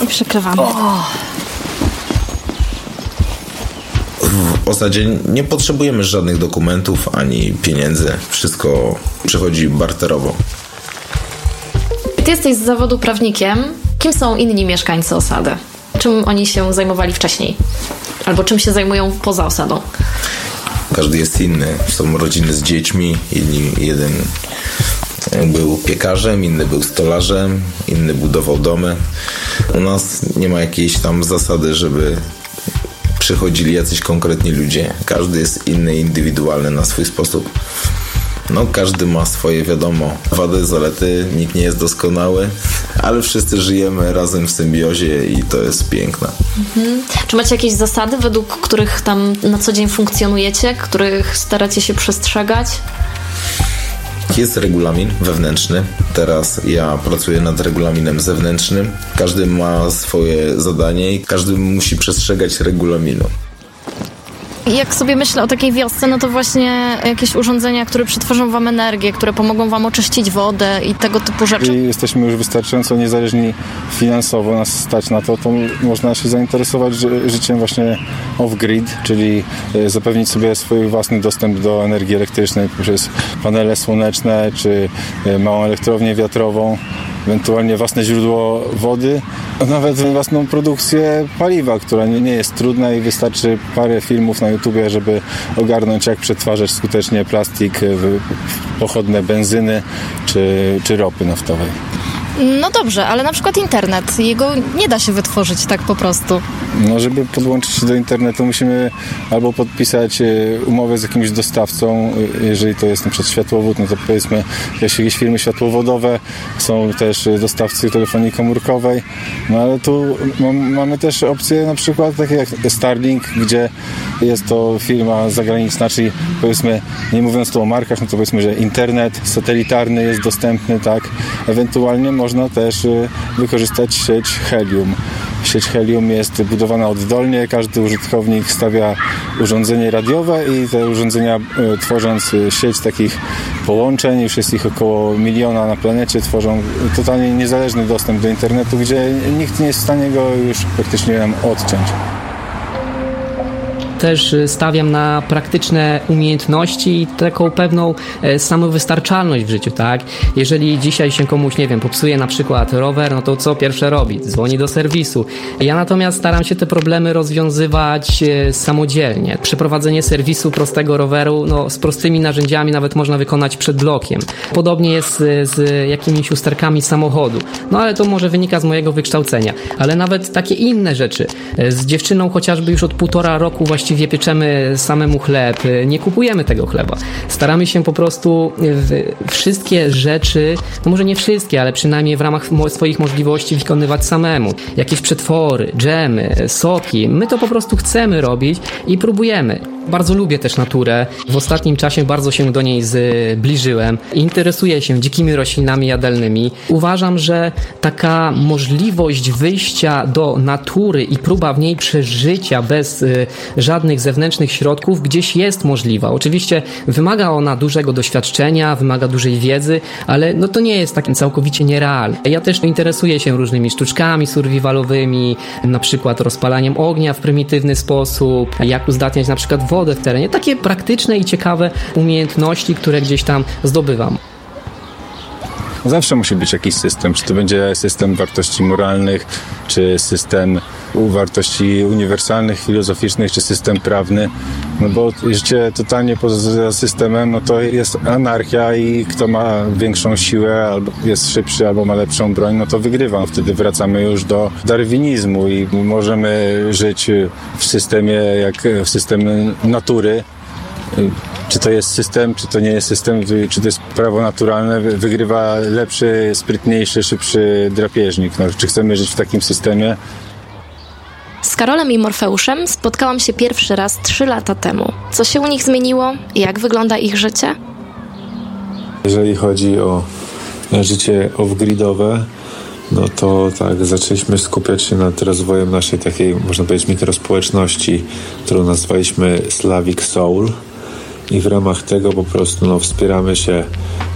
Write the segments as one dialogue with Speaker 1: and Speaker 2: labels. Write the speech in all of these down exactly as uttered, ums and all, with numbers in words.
Speaker 1: I przykrywamy.
Speaker 2: Oh.
Speaker 3: W zasadzie nie potrzebujemy żadnych dokumentów ani pieniędzy. Wszystko przychodzi barterowo.
Speaker 2: Ty jesteś z zawodu prawnikiem. Kim są inni mieszkańcy osady? Czym oni się zajmowali wcześniej? Albo czym się zajmują poza osadą?
Speaker 3: Każdy jest inny. Są rodziny z dziećmi. Inni, jeden był piekarzem, inny był stolarzem, inny budował domy. U nas nie ma jakiejś tam zasady, żeby przychodzili jacyś konkretni ludzie. Każdy jest inny, indywidualny na swój sposób. No, każdy ma swoje, wiadomo, wady, zalety, nikt nie jest doskonały, ale wszyscy żyjemy razem w symbiozie i to jest piękne.
Speaker 2: Mhm. Czy macie jakieś zasady, według których tam na co dzień funkcjonujecie, których staracie się przestrzegać?
Speaker 3: Jest regulamin wewnętrzny. Teraz ja pracuję nad regulaminem zewnętrznym. Każdy ma swoje zadanie i każdy musi przestrzegać regulaminu.
Speaker 1: Jak sobie myślę o takiej wiosce, no to właśnie jakieś urządzenia, które przetworzą wam energię, które pomogą wam oczyścić wodę i tego typu rzeczy.
Speaker 4: Jeżeli jesteśmy już wystarczająco niezależni finansowo, nas stać na to, to można się zainteresować ży- życiem właśnie off-grid, czyli zapewnić sobie swój własny dostęp do energii elektrycznej poprzez panele słoneczne czy małą elektrownię wiatrową, ewentualnie własne źródło wody, a nawet własną produkcję paliwa, która nie, nie jest trudna i wystarczy parę filmów na YouTubie, żeby ogarnąć, jak przetwarzać skutecznie plastik w pochodne benzyny czy, czy ropy naftowej.
Speaker 1: No dobrze, ale na przykład internet, jego nie da się wytworzyć tak po prostu.
Speaker 4: No, żeby podłączyć się do internetu, musimy albo podpisać umowę z jakimś dostawcą, jeżeli to jest na przykład światłowód, no to powiedzmy jakieś firmy światłowodowe, są też dostawcy telefonii komórkowej, no ale tu m- mamy też opcje na przykład takie jak Starlink, gdzie jest to firma zagraniczna, czyli powiedzmy, nie mówiąc tu o markach, no to powiedzmy, że internet satelitarny jest dostępny, tak, ewentualnie można też wykorzystać sieć Helium. Sieć Helium jest budowana oddolnie, każdy użytkownik stawia urządzenie radiowe i te urządzenia, tworząc sieć takich połączeń, już jest ich około miliona na planecie, tworzą totalnie niezależny dostęp do internetu, gdzie nikt nie jest w stanie go już praktycznie nam odciąć.
Speaker 5: Też stawiam na praktyczne umiejętności i taką pewną samowystarczalność w życiu, tak? Jeżeli dzisiaj się komuś, nie wiem, popsuje na przykład rower, no to co pierwsze robi? Dzwoni do serwisu. Ja natomiast staram się te problemy rozwiązywać samodzielnie. Przeprowadzenie serwisu prostego roweru, no z prostymi narzędziami nawet można wykonać przed blokiem. Podobnie jest z jakimiś usterkami samochodu. No ale to może wynika z mojego wykształcenia. Ale nawet takie inne rzeczy. Z dziewczyną chociażby już od półtora roku właściwie Właściwie pieczemy samemu chleb, nie kupujemy tego chleba. Staramy się po prostu wszystkie rzeczy, no może nie wszystkie, ale przynajmniej w ramach swoich możliwości wykonywać samemu. Jakieś przetwory, dżemy, soki. My to po prostu chcemy robić i próbujemy. Bardzo lubię też naturę. W ostatnim czasie bardzo się do niej zbliżyłem. Interesuję się dzikimi roślinami jadalnymi. Uważam, że taka możliwość wyjścia do natury i próba w niej przeżycia bez y, żadnych zewnętrznych środków gdzieś jest możliwa. Oczywiście wymaga ona dużego doświadczenia, wymaga dużej wiedzy, ale no to nie jest tak całkowicie nierealne. Ja też interesuję się różnymi sztuczkami survivalowymi, na przykład rozpalaniem ognia w prymitywny sposób, jak uzdatniać na przykład wodę w terenie. Takie praktyczne i ciekawe umiejętności, które gdzieś tam zdobywam.
Speaker 4: Zawsze musi być jakiś system, czy to będzie system wartości moralnych, czy system wartości uniwersalnych, filozoficznych, czy system prawny, no bo życie totalnie poza systemem, no to jest anarchia i kto ma większą siłę, albo jest szybszy, albo ma lepszą broń, no to wygrywa. Wtedy wracamy już do darwinizmu i możemy żyć w systemie, jak w systemie natury. Czy to jest system, czy to nie jest system, czy to jest prawo naturalne, wygrywa lepszy, sprytniejszy, szybszy drapieżnik. No, czy chcemy żyć w takim systemie?
Speaker 2: Z Karolem i Morfeuszem spotkałam się pierwszy raz trzy lata temu. Co się u nich zmieniło? Jak wygląda ich życie?
Speaker 6: Jeżeli chodzi o życie off-gridowe, no to tak, zaczęliśmy skupiać się nad rozwojem naszej takiej, można powiedzieć, mikrospołeczności, którą nazwaliśmy Slavic Soul. I w ramach tego po prostu no, wspieramy się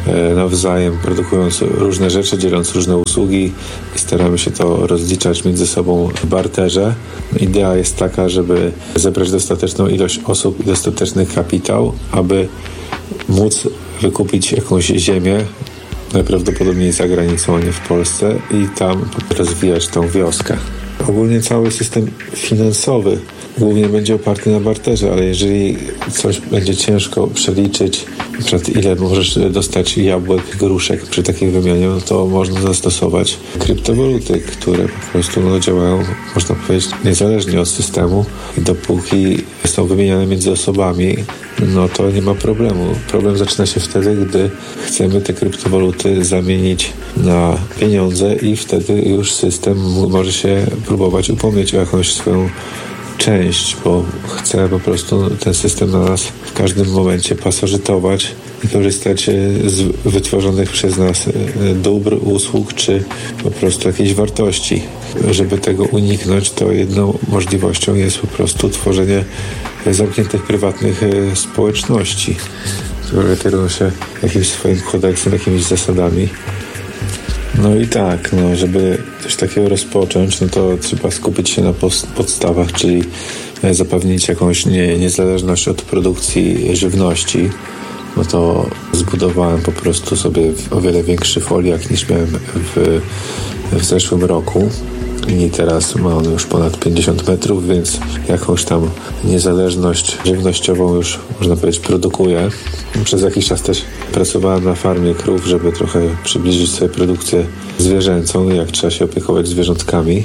Speaker 6: nawzajem, produkując różne rzeczy, dzieląc różne usługi i staramy się to rozliczać między sobą w barterze. Idea jest taka, żeby zebrać dostateczną ilość osób i dostateczny kapitał, aby móc wykupić jakąś ziemię, najprawdopodobniej za granicą, a nie w Polsce, i tam rozwijać tą wioskę. Ogólnie cały system finansowy głównie będzie oparty na barterze, ale jeżeli coś będzie ciężko przeliczyć, na przykład ile możesz dostać jabłek, gruszek przy takiej wymianie, no to można zastosować kryptowaluty, które po prostu no, działają, można powiedzieć, niezależnie od systemu. I dopóki są wymieniane między osobami, no to nie ma problemu. Problem zaczyna się wtedy, gdy chcemy te kryptowaluty zamienić na pieniądze i wtedy już system może się próbować upomnieć o jakąś swoją część, bo chce po prostu ten system na nas w każdym momencie pasożytować i korzystać z wytworzonych przez nas dóbr, usług czy po prostu jakiejś wartości. Żeby tego uniknąć, to jedną możliwością jest po prostu tworzenie zamkniętych, prywatnych społeczności, które kierują się jakimś swoim kodeksem, jakimiś zasadami. No i tak, no, żeby coś takiego rozpocząć, no to trzeba skupić się na podstawach, czyli zapewnić jakąś nie, niezależność od produkcji żywności. No to zbudowałem po prostu sobie o wiele większy foliak niż miałem w, w zeszłym roku. I teraz ma on już ponad pięćdziesiąt metrów, więc jakąś tam niezależność żywnościową już, można powiedzieć, produkuję. Przez jakiś czas też pracowałem na farmie krów, żeby trochę przybliżyć sobie produkcję zwierzęcą, jak trzeba się opiekować zwierzątkami.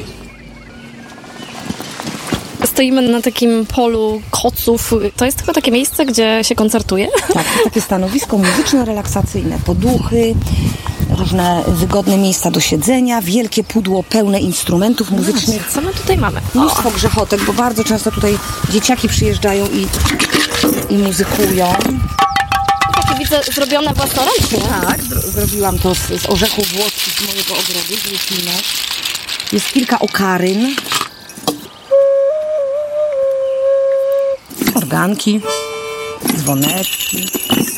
Speaker 1: Stoimy na takim polu koców. To jest tylko takie miejsce, gdzie się koncertuje?
Speaker 7: Tak, to takie stanowisko muzyczno-relaksacyjne. Poduchy, różne wygodne miejsca do siedzenia, wielkie pudło pełne instrumentów muzycznych.
Speaker 1: Co my tutaj mamy?
Speaker 7: Mnóstwo grzechotek, bo bardzo często tutaj dzieciaki przyjeżdżają i, i muzykują.
Speaker 1: Takie widzę zrobione własnoręcznie.
Speaker 7: Tak, zro- zrobiłam to z, z orzechów włoskich z mojego ogrodu, z Jesminek. Jest kilka okaryn. Organki, dzwoneczki.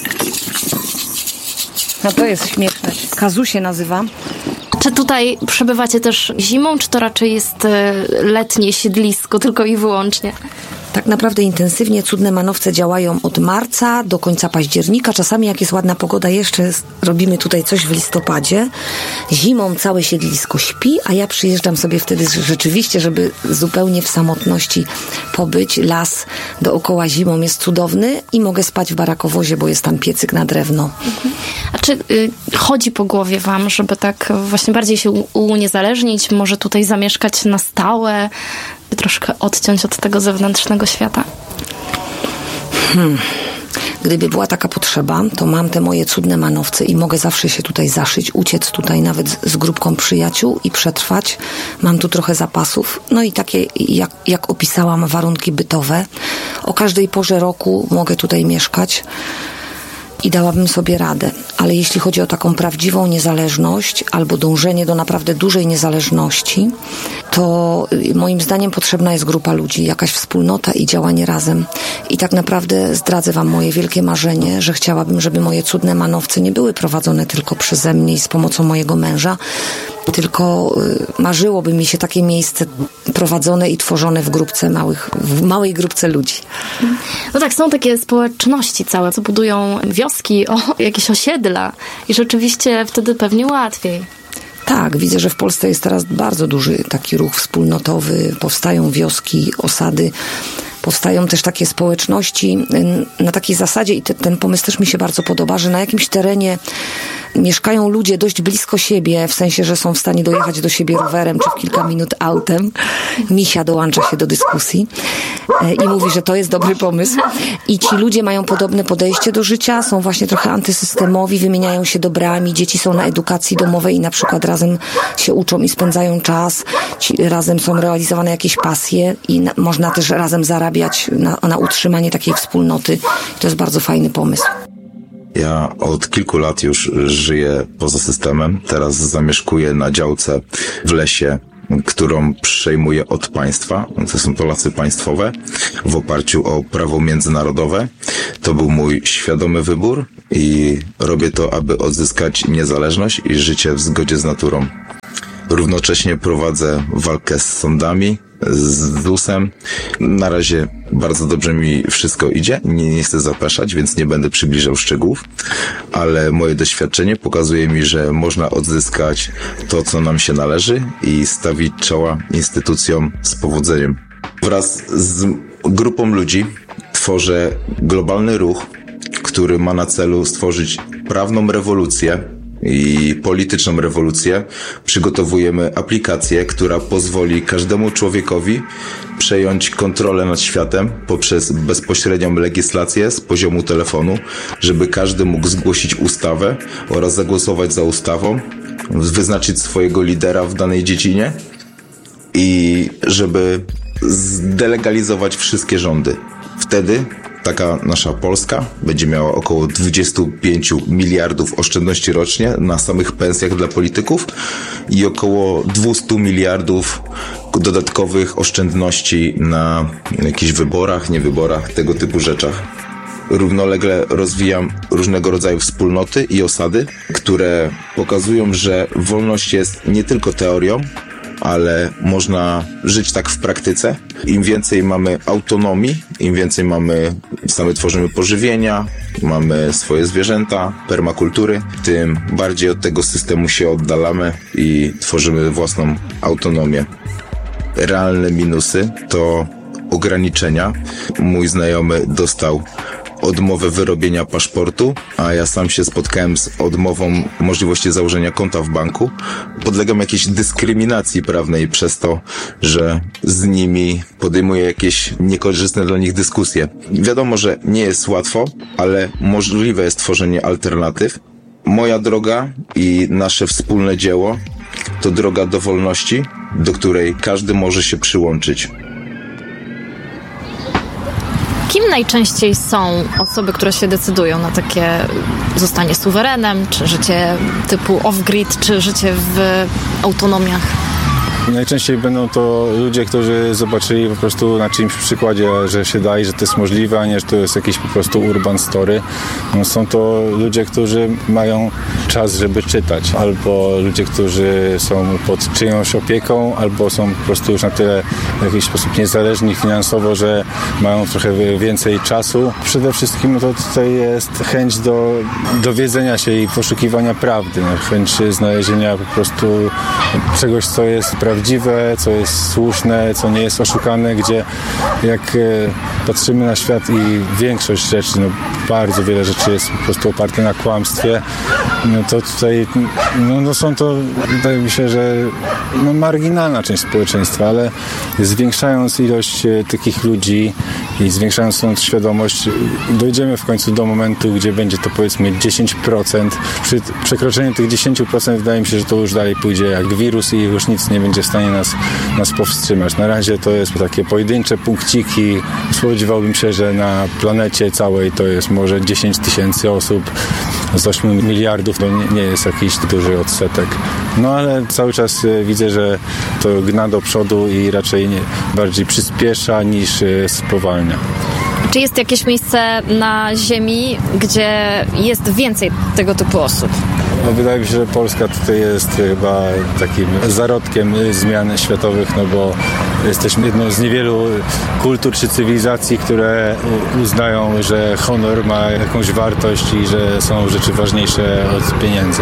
Speaker 7: No to jest śmieszne. Kazu się nazywa.
Speaker 1: Czy tutaj przebywacie też zimą, czy to raczej jest letnie siedlisko, tylko i wyłącznie?
Speaker 7: Tak naprawdę intensywnie Cudne Manowce działają od marca do końca października. Czasami jak jest ładna pogoda, jeszcze robimy tutaj coś w listopadzie. Zimą całe siedlisko śpi, a ja przyjeżdżam sobie wtedy rzeczywiście, żeby zupełnie w samotności pobyć. Las dookoła zimą jest cudowny i mogę spać w barakowozie, bo jest tam piecyk na drewno.
Speaker 1: Mhm. A czy y, chodzi po głowie wam, żeby tak właśnie bardziej się uniezależnić, może tutaj zamieszkać na stałe, troszkę odciąć od tego zewnętrznego świata?
Speaker 7: Hmm. Gdyby była taka potrzeba, to mam te moje Cudne Manowce i mogę zawsze się tutaj zaszyć, uciec tutaj nawet z, z grupką przyjaciół i przetrwać. Mam tu trochę zapasów. No i takie, jak, jak opisałam, warunki bytowe. O każdej porze roku mogę tutaj mieszkać i dałabym sobie radę. Ale jeśli chodzi o taką prawdziwą niezależność albo dążenie do naprawdę dużej niezależności, to moim zdaniem potrzebna jest grupa ludzi, jakaś wspólnota i działanie razem. I tak naprawdę zdradzę wam moje wielkie marzenie, że chciałabym, żeby moje Cudne Manowce nie były prowadzone tylko przeze mnie i z pomocą mojego męża, tylko marzyłoby mi się takie miejsce prowadzone i tworzone w grupce małych, w małej grupce ludzi.
Speaker 1: No tak, są takie społeczności całe, co budują wioski, o, jakieś osiedla i rzeczywiście wtedy pewnie łatwiej.
Speaker 7: Tak, widzę, że w Polsce jest teraz bardzo duży taki ruch wspólnotowy, powstają wioski, osady, powstają też takie społeczności na takiej zasadzie i te, ten pomysł też mi się bardzo podoba, że na jakimś terenie mieszkają ludzie dość blisko siebie, w sensie, że są w stanie dojechać do siebie rowerem czy w kilka minut autem. Misia dołącza się do dyskusji i mówi, że to jest dobry pomysł. I ci ludzie mają podobne podejście do życia, są właśnie trochę antysystemowi, wymieniają się dobrami, dzieci są na edukacji domowej i na przykład razem się uczą i spędzają czas, ci razem są realizowane jakieś pasje i na, można też razem zarabiać na, na utrzymanie takiej wspólnoty. To jest bardzo fajny pomysł.
Speaker 3: Ja od kilku lat już żyję poza systemem. Teraz zamieszkuję na działce w lesie, którą przejmuję od państwa. To są to lasy państwowe w oparciu o prawo międzynarodowe. To był mój świadomy wybór i robię to, aby odzyskać niezależność i życie w zgodzie z naturą. Równocześnie prowadzę walkę z sądami, z zusem. Na razie bardzo dobrze mi wszystko idzie. Nie, nie chcę zapeszać, więc nie będę przybliżał szczegółów, ale moje doświadczenie pokazuje mi, że można odzyskać to, co nam się należy i stawić czoła instytucjom z powodzeniem. Wraz z grupą ludzi tworzę globalny ruch, który ma na celu stworzyć prawną rewolucję i polityczną rewolucję. Przygotowujemy aplikację, która pozwoli każdemu człowiekowi przejąć kontrolę nad światem poprzez bezpośrednią legislację z poziomu telefonu, żeby każdy mógł zgłosić ustawę oraz zagłosować za ustawą, wyznaczyć swojego lidera w danej dziedzinie i żeby zdelegalizować wszystkie rządy. Wtedy taka nasza Polska będzie miała około dwadzieścia pięć miliardów oszczędności rocznie na samych pensjach dla polityków i około dwieście miliardów dodatkowych oszczędności na jakichś wyborach, niewyborach, tego typu rzeczach. Równolegle rozwijam różnego rodzaju wspólnoty i osady, które pokazują, że wolność jest nie tylko teorią, ale można żyć tak w praktyce. Im więcej mamy autonomii, im więcej mamy, sami tworzymy pożywienia, mamy swoje zwierzęta, permakultury, tym bardziej od tego systemu się oddalamy i tworzymy własną autonomię. Realne minusy to ograniczenia. Mój znajomy dostał odmowę wyrobienia paszportu, a ja sam się spotkałem z odmową możliwości założenia konta w banku. Podlegam jakiejś dyskryminacji prawnej przez to, że z nimi podejmuję jakieś niekorzystne dla nich dyskusje. Wiadomo, że nie jest łatwo, ale możliwe jest tworzenie alternatyw. Moja droga i nasze wspólne dzieło to droga do wolności, do której każdy może się przyłączyć.
Speaker 2: Kim najczęściej są osoby, które się decydują na takie zostanie suwerenem, czy życie typu off-grid, czy życie w autonomiach?
Speaker 4: Najczęściej będą to ludzie, którzy zobaczyli po prostu na czyimś przykładzie, że się da i że to jest możliwe, a nie, że to jest jakiś po prostu urban story. No, są to ludzie, którzy mają czas, żeby czytać, albo ludzie, którzy są pod czyjąś opieką, albo są po prostu już na tyle w jakiś sposób niezależni finansowo, że mają trochę więcej czasu. Przede wszystkim no to tutaj jest chęć do dowiedzenia się i poszukiwania prawdy, no, chęć znalezienia po prostu czegoś, co jest prawdziwe, co jest słuszne, co nie jest oszukane, gdzie jak e, patrzymy na świat i większość rzeczy, no bardzo wiele rzeczy jest po prostu oparte na kłamstwie, no to tutaj no, no są to, wydaje mi się, że no, marginalna część społeczeństwa, ale zwiększając ilość e, takich ludzi i zwiększając tą świadomość, dojdziemy w końcu do momentu, gdzie będzie to powiedzmy dziesięć procent. Przy przekroczeniu tych dziesięć procent wydaje mi się, że to już dalej pójdzie jak wirus i już nic nie będzie w stanie nas, nas powstrzymać. Na razie to jest takie pojedyncze punkciki. Spodziewałbym się, że na planecie całej to jest może dziesięć tysięcy osób z ośmiu miliardów. To nie, nie jest jakiś duży odsetek. No ale cały czas widzę, że to gna do przodu i raczej nie, bardziej przyspiesza niż spowalnia.
Speaker 2: Czy jest jakieś miejsce na Ziemi, gdzie jest więcej tego typu osób?
Speaker 4: No, wydaje mi się, że Polska tutaj jest chyba takim zarodkiem zmian światowych, no bo jesteśmy jedną z niewielu kultur czy cywilizacji, które uznają, że honor ma jakąś wartość i że są rzeczy ważniejsze od pieniędzy.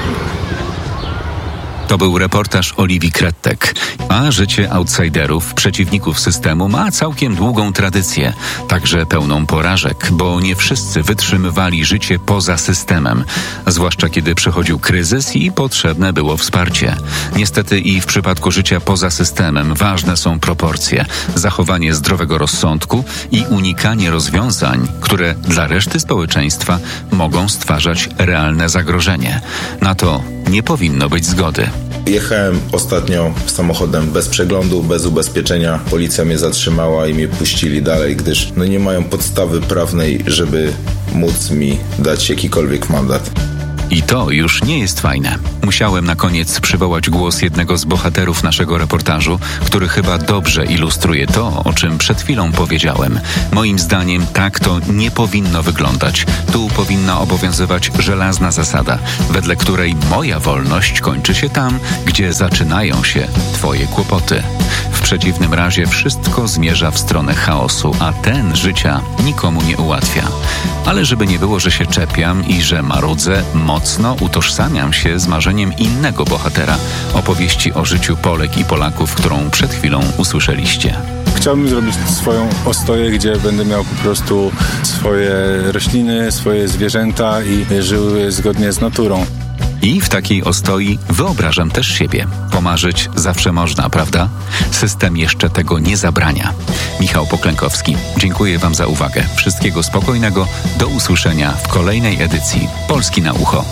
Speaker 8: To był reportaż Oliwii Krettek. A życie outsiderów, przeciwników systemu ma całkiem długą tradycję, także pełną porażek, bo nie wszyscy wytrzymywali życie poza systemem, zwłaszcza kiedy przychodził kryzys i potrzebne było wsparcie. Niestety i w przypadku życia poza systemem ważne są proporcje, zachowanie zdrowego rozsądku i unikanie rozwiązań, które dla reszty społeczeństwa mogą stwarzać realne zagrożenie. Na to nie powinno być zgody.
Speaker 3: Jechałem ostatnio samochodem bez przeglądu, bez ubezpieczenia. Policja mnie zatrzymała i mnie puścili dalej, gdyż no nie mają podstawy prawnej, żeby móc mi dać jakikolwiek mandat.
Speaker 8: I to już nie jest fajne. Musiałem na koniec przywołać głos jednego z bohaterów naszego reportażu, który chyba dobrze ilustruje to, o czym przed chwilą powiedziałem. Moim zdaniem tak to nie powinno wyglądać. Tu powinna obowiązywać żelazna zasada, wedle której moja wolność kończy się tam, gdzie zaczynają się twoje kłopoty. W przeciwnym razie wszystko zmierza w stronę chaosu, a ten życia nikomu nie ułatwia. Ale żeby nie było, że się czepiam i że marudzę, mocno utożsamiam się z marzeniem innego bohatera opowieści o życiu Polek i Polaków, którą przed chwilą usłyszeliście.
Speaker 4: Chciałbym zrobić swoją ostoję, gdzie będę miał po prostu swoje rośliny, swoje zwierzęta i żył zgodnie z naturą.
Speaker 8: I w takiej ostoi wyobrażam też siebie. Pomarzyć zawsze można, prawda? System jeszcze tego nie zabrania. Michał Poklękowski, dziękuję wam za uwagę. Wszystkiego spokojnego. Do usłyszenia w kolejnej edycji Polski na ucho.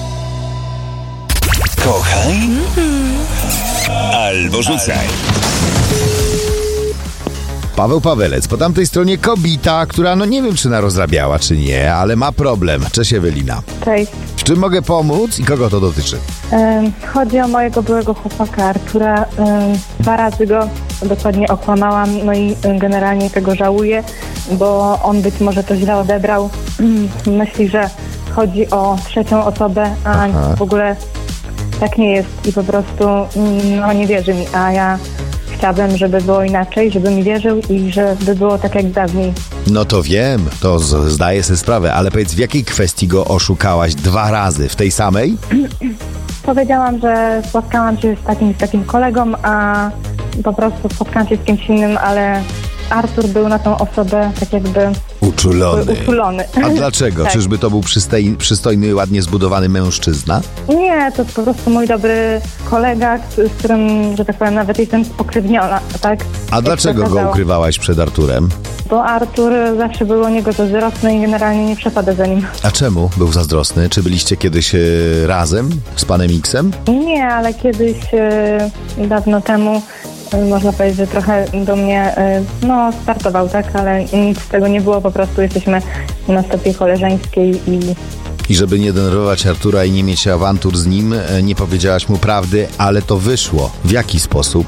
Speaker 9: Kochaj albo rzucaj.
Speaker 10: Paweł Pawelec, po tamtej stronie kobieta, która no nie wiem, czy narozrabiała, czy nie, ale ma problem. Cześć Ewelina.
Speaker 11: Cześć.
Speaker 10: W czym mogę pomóc i kogo to dotyczy?
Speaker 11: Um, chodzi o mojego byłego chłopaka Artura. Um, dwa razy go dokładnie okłamałam, no i um, generalnie tego żałuję, bo on być może to źle odebrał. Um, myśli, że chodzi o trzecią osobę, a Aha. w ogóle tak nie jest i po prostu um, no, nie wierzy mi, a ja chciałabym, żeby było inaczej, żeby mi wierzył i żeby było tak jak dawniej.
Speaker 10: No to wiem, to z- zdaję sobie sprawę, ale powiedz, w jakiej kwestii go oszukałaś dwa razy? W tej samej?
Speaker 11: Powiedziałam, że spotkałam się z takim, z takim kolegą, a po prostu spotkałam się z kimś innym, ale Artur był na tą osobę tak jakby
Speaker 10: uczulony.
Speaker 11: uczulony.
Speaker 10: A dlaczego? Tak. Czyżby to był przystoj, przystojny, ładnie zbudowany mężczyzna?
Speaker 11: Nie, to po prostu mój dobry kolega, z którym, że tak powiem, nawet jestem spokrewniona, tak?
Speaker 10: A Jak dlaczego go ukrywałaś przed Arturem?
Speaker 11: Bo Artur zawsze był o niego zazdrosny i generalnie nie przepada za nim.
Speaker 10: A czemu był zazdrosny? Czy byliście kiedyś e, razem z panem X-em?
Speaker 11: Nie, ale kiedyś e, dawno temu można powiedzieć, że trochę do mnie no, startował, tak, ale nic z tego nie było, po prostu jesteśmy na stopie koleżeńskiej i...
Speaker 10: I żeby nie denerwować Artura i nie mieć awantur z nim, nie powiedziałaś mu prawdy, ale to wyszło. W jaki sposób?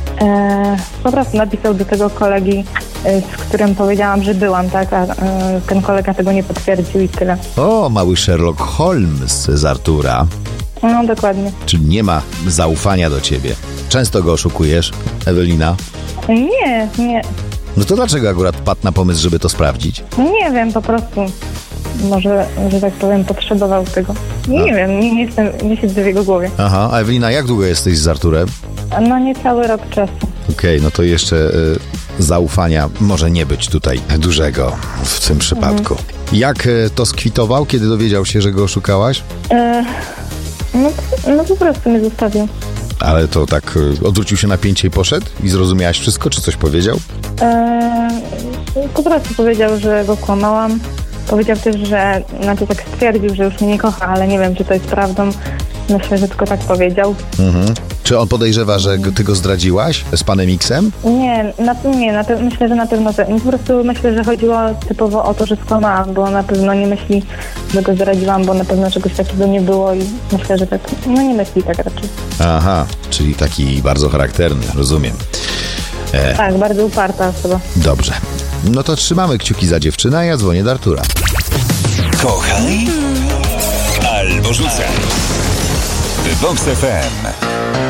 Speaker 11: E, po prostu napisał do tego kolegi, z którym powiedziałam, że byłam, tak, a e, ten kolega tego nie potwierdził i tyle.
Speaker 10: O, mały Sherlock Holmes z Artura.
Speaker 11: No, dokładnie.
Speaker 10: Czyli nie ma zaufania do ciebie. Często go oszukujesz, Ewelina?
Speaker 11: Nie, nie.
Speaker 10: No to dlaczego akurat padł na pomysł, żeby to sprawdzić?
Speaker 11: Nie wiem, po prostu. Może, że tak powiem, potrzebował tego. Nie, nie wiem, nie, nie, jestem, nie siedzę w jego głowie.
Speaker 10: Aha, a Ewelina, jak długo jesteś z Arturem?
Speaker 11: No niecały rok czasu.
Speaker 10: Okej, okay, no to jeszcze y, zaufania może nie być tutaj dużego w tym przypadku. Mhm. Jak y, to skwitował, kiedy dowiedział się, że go oszukałaś?
Speaker 11: E, no, no po prostu mnie zostawił.
Speaker 10: Ale to tak y, odwrócił się na pięcie i poszedł? I zrozumiałaś wszystko, czy coś powiedział?
Speaker 11: E, po prostu powiedział, że go kłamałam. Powiedział też, że znaczy tak stwierdził, że już mnie nie kocha, ale nie wiem, czy to jest prawdą. Myślę, że tylko tak powiedział.
Speaker 10: Mhm. Czy on podejrzewa, że ty go zdradziłaś z panem X-em?
Speaker 11: Nie, na, nie na pe- myślę, że na pewno to, po prostu myślę, że chodziło typowo o to, że skłamałam, bo na pewno nie myśli, że go zdradziłam, bo na pewno czegoś takiego nie było i myślę, że tak, no nie myśli tak raczej.
Speaker 10: Aha, czyli taki bardzo charakterny, rozumiem. E...
Speaker 11: Tak, bardzo uparta osoba.
Speaker 10: Dobrze. No to trzymamy kciuki za dziewczynę, a ja dzwonię do Artura.
Speaker 9: Kochaj albo rzucaj. Vox F M.